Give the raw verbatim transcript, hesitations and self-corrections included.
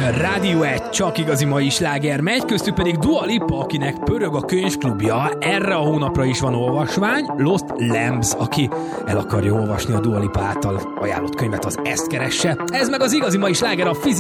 Rádió egy csak igazi mai sláger megy, köztük pedig Dua Lipa, akinek pörög a könyvklubja. Erre a hónapra is van olvasmány. Lost Lambs, aki el akarja olvasni a Dua Lipa által ajánlott könyvet, az ezt keresse. Ez meg az igazi mai sláger, a Fizi